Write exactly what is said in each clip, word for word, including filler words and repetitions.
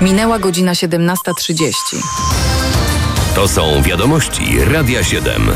Minęła godzina siedemnasta trzydzieści. To są wiadomości Radia siedem.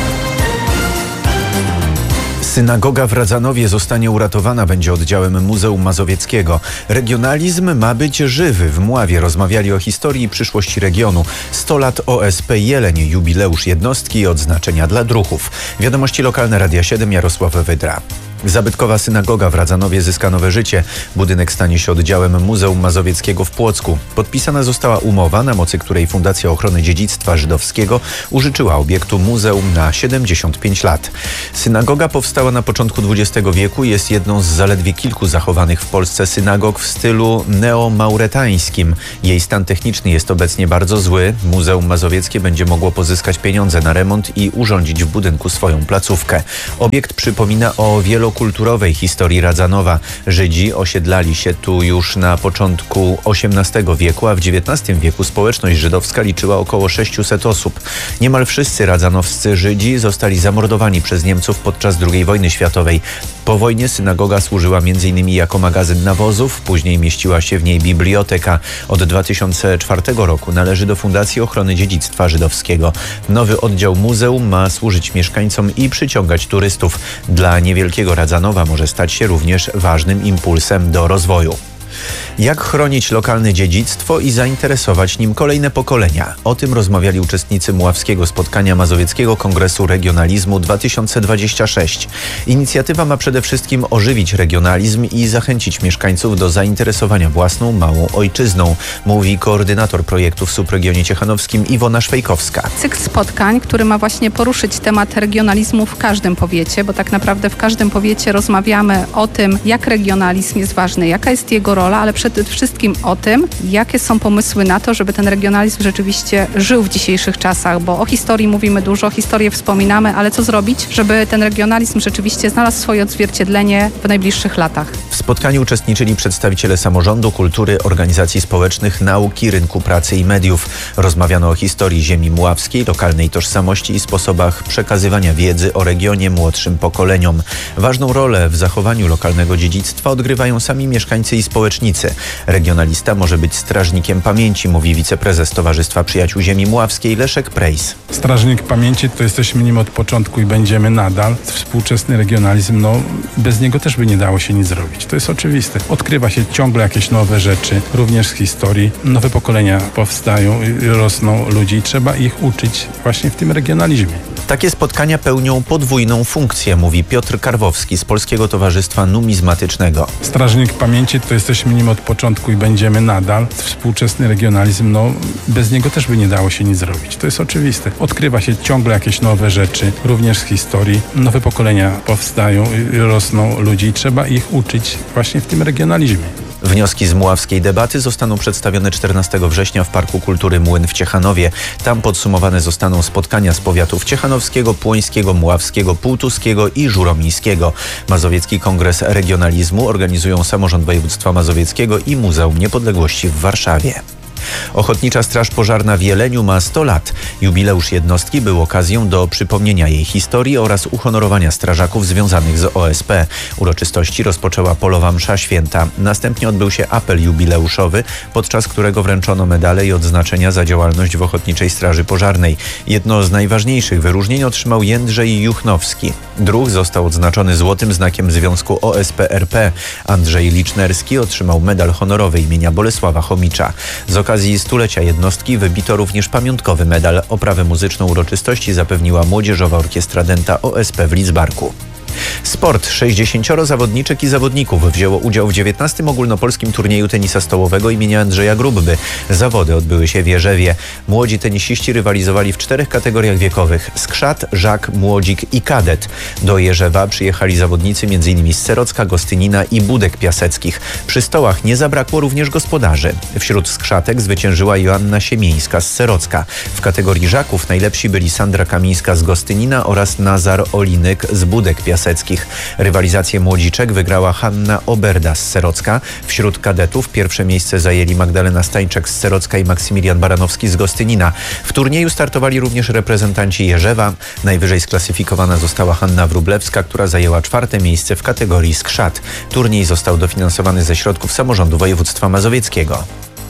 Synagoga w Radzanowie zostanie uratowana, będzie oddziałem Muzeum Mazowieckiego. Regionalizm ma być żywy. W Mławie rozmawiali o historii i przyszłości regionu. sto lat O S P Jeleń, jubileusz jednostki i odznaczenia dla druhów. Wiadomości lokalne Radia siedem, Jarosław Wydra. Zabytkowa synagoga w Radzanowie zyska nowe życie. Budynek stanie się oddziałem Muzeum Mazowieckiego w Płocku. Podpisana została umowa, na mocy której Fundacja Ochrony Dziedzictwa Żydowskiego użyczyła obiektu muzeum na siedemdziesiąt pięć lat. Synagoga powstała na początku dwudziestego wieku i jest jedną z zaledwie kilku zachowanych w Polsce synagog w stylu neomauretańskim. Jej stan techniczny jest obecnie bardzo zły. Muzeum Mazowieckie będzie mogło pozyskać pieniądze na remont i urządzić w budynku swoją placówkę. Obiekt przypomina o wielo kulturowej historii Radzanowa. Żydzi osiedlali się tu już na początku osiemnastego wieku, a w dziewiętnastym wieku społeczność żydowska liczyła około sześciuset osób. Niemal wszyscy radzanowscy Żydzi zostali zamordowani przez Niemców podczas drugiej wojny światowej. Po wojnie synagoga służyła między innymi jako magazyn nawozów, później mieściła się w niej biblioteka. Od dwa tysiące czwartego roku należy do Fundacji Ochrony Dziedzictwa Żydowskiego. Nowy oddział muzeum ma służyć mieszkańcom i przyciągać turystów. Dla niewielkiego Radzanowa może stać się również ważnym impulsem do rozwoju. Jak chronić lokalne dziedzictwo i zainteresować nim kolejne pokolenia? O tym rozmawiali uczestnicy Mławskiego spotkania Mazowieckiego Kongresu Regionalizmu dwa tysiące dwudziestego szóstego. Inicjatywa ma przede wszystkim ożywić regionalizm i zachęcić mieszkańców do zainteresowania własną, małą ojczyzną, mówi koordynator projektu w subregionie ciechanowskim Iwona Szwejkowska. Cykl spotkań, który ma właśnie poruszyć temat regionalizmu w każdym powiecie, bo tak naprawdę w każdym powiecie rozmawiamy o tym, jak regionalizm jest ważny, jaka jest jego rola, ale przede wszystkim o tym, jakie są pomysły na to, żeby ten regionalizm rzeczywiście żył w dzisiejszych czasach, bo o historii mówimy dużo, historię wspominamy, ale co zrobić, żeby ten regionalizm rzeczywiście znalazł swoje odzwierciedlenie w najbliższych latach? W spotkaniu uczestniczyli przedstawiciele samorządu, kultury, organizacji społecznych, nauki, rynku pracy i mediów. Rozmawiano o historii ziemi mławskiej, lokalnej tożsamości i sposobach przekazywania wiedzy o regionie młodszym pokoleniom. Ważną rolę w zachowaniu lokalnego dziedzictwa odgrywają sami mieszkańcy i społecznicy. Regionalista może być strażnikiem pamięci, mówi wiceprezes Towarzystwa Przyjaciół Ziemi Mławskiej Leszek Prejs. Strażnik pamięci to jesteśmy nim od początku i będziemy nadal. Współczesny regionalizm, no bez niego też by nie dało się nic zrobić. To jest oczywiste. Odkrywa się ciągle jakieś nowe rzeczy, również z historii. Nowe pokolenia powstają, rosną ludzi i trzeba ich uczyć właśnie w tym regionalizmie. Takie spotkania pełnią podwójną funkcję, mówi Piotr Karwowski z Polskiego Towarzystwa Numizmatycznego. Strażnik pamięci to jesteśmy nim od początku i będziemy nadal. Współczesny regionalizm, no bez niego też by nie dało się nic zrobić. To jest oczywiste. Odkrywa się ciągle jakieś nowe rzeczy, również z historii. Nowe pokolenia powstają, rosną ludzi i trzeba ich uczyć właśnie w tym regionalizmie. Wnioski z mławskiej debaty zostaną przedstawione czternastego września w Parku Kultury Młyn w Ciechanowie. Tam podsumowane zostaną spotkania z powiatów ciechanowskiego, płońskiego, mławskiego, półtuskiego i żuromińskiego. Mazowiecki Kongres Regionalizmu organizują Samorząd Województwa Mazowieckiego i Muzeum Niepodległości w Warszawie. Ochotnicza Straż Pożarna w Jeleniu ma sto lat. Jubileusz jednostki był okazją do przypomnienia jej historii oraz uhonorowania strażaków związanych z O S P. Uroczystości rozpoczęła polowa msza święta. Następnie odbył się apel jubileuszowy, podczas którego wręczono medale i odznaczenia za działalność w Ochotniczej Straży Pożarnej. Jedno z najważniejszych wyróżnień otrzymał Jędrzej Juchnowski. Druh został odznaczony złotym znakiem Związku O S P R P. Andrzej Licznerski otrzymał medal honorowy imienia Bolesława Chomicza. Z okazji stulecia jednostki wybito również pamiątkowy medal. Oprawę muzyczną uroczystości zapewniła Młodzieżowa Orkiestra Dęta O S P w Lidzbarku. Sport. sześćdziesięcioro zawodniczek i zawodników wzięło udział w dziewiętnastym ogólnopolskim turnieju tenisa stołowego imienia Andrzeja Grubby. Zawody odbyły się w Jerzewie. Młodzi tenisiści rywalizowali w czterech kategoriach wiekowych: skrzat, żak, młodzik i kadet. Do Jerzewa przyjechali zawodnicy między innymi z Serocka, Gostynina i Budek Piaseckich. Przy stołach nie zabrakło również gospodarzy. Wśród skrzatek zwyciężyła Joanna Siemieńska z Serocka. W kategorii żaków najlepsi byli Sandra Kamińska z Gostynina oraz Nazar Olinyk z Budek Piaseckich. Rywalizację młodziczek wygrała Hanna Oberda z Serocka. Wśród kadetów pierwsze miejsce zajęli Magdalena Stańczak z Serocka i Maksymilian Baranowski z Gostynina. W turnieju startowali również reprezentanci Jerzewa. Najwyżej sklasyfikowana została Hanna Wróblewska, która zajęła czwarte miejsce w kategorii skrzat. Turniej został dofinansowany ze środków Samorządu Województwa Mazowieckiego.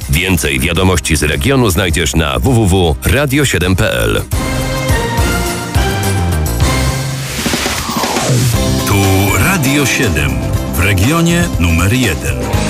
Więcej wiadomości z regionu znajdziesz na w w w kropka radio siedem kropka p l. Tu Radio siedem w regionie numer jeden.